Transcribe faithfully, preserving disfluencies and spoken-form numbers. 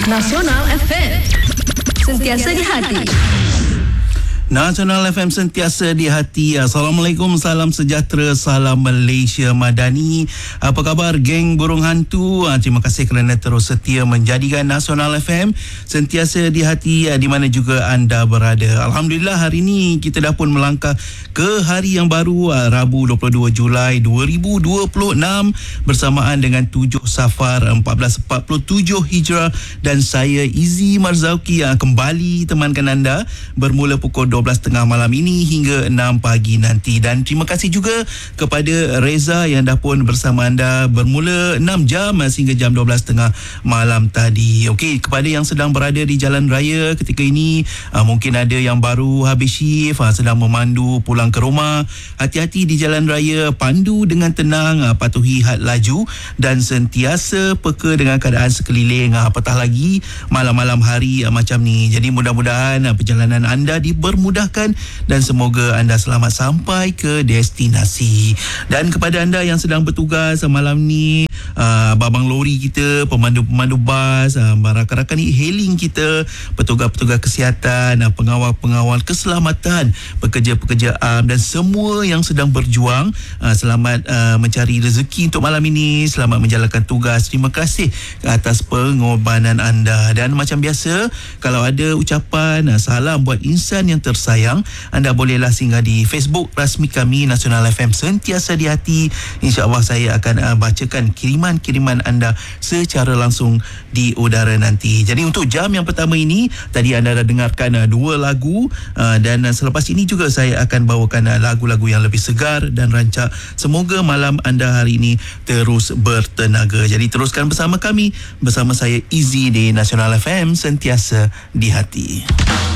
Nasional F M, sentiasa di hati. Nasional F M sentiasa di hati. Assalamualaikum, salam sejahtera, salam Malaysia Madani. Apa khabar geng burung hantu? Terima kasih kerana terus setia menjadikan Nasional F M sentiasa di hati di mana juga anda berada. Alhamdulillah, hari ini kita dah pun melangkah ke hari yang baru, Rabu dua puluh dua Julai dua ribu dua puluh enam, bersamaan dengan tujuh Safar empat belas empat puluh tujuh Hijrah, dan saya Izzy Marzauki yang kembali temankan anda bermula pukul dua belas tiga puluh malam ini hingga enam pagi nanti. Dan terima kasih juga kepada Reza yang dah pun bersama anda bermula enam jam sehingga jam dua belas tiga puluh malam tadi. Okey, kepada yang sedang berada di jalan raya ketika ini, uh, mungkin ada yang baru habis shift, uh, sedang memandu pulang ke rumah, hati-hati di jalan raya, pandu dengan tenang, uh, patuhi had laju dan sentiasa peka dengan keadaan sekeliling, uh, apatah lagi malam-malam hari uh, macam ni. Jadi mudah-mudahan uh, perjalanan anda dipermudahkan dan semoga anda selamat sampai ke destinasi. Dan kepada anda yang sedang bertugas uh, malam ni, uh, abang lori kita, pemandu-pemandu bas, uh, rakan-rakan e-hailing kita, petugas-petugas kesihatan, uh, pengawal-pengawal keselamatan, pekerja-pekerja am dan semua yang sedang berjuang, uh, selamat uh, mencari rezeki untuk malam ini, selamat menjalankan tugas. Terima kasih atas pengorbanan anda. Dan macam biasa, kalau ada ucapan uh, salam buat insan yang tersayang, anda bolehlah singgah di Facebook rasmi kami Nasional F M sentiasa di hati. InsyaAllah saya akan uh, bacakan kiriman-kiriman anda secara langsung di udara nanti. Jadi untuk jam yang pertama ini, tadi anda dah dengarkan uh, dua lagu, uh, dan uh, selepas ini juga saya akan bawakan uh, lagu-lagu yang lebih segar dan rancak. Semoga malam anda hari ini terus bertenaga. Jadi teruskan bersama kami, bersama saya Izzy di Nasional F M sentiasa di hati.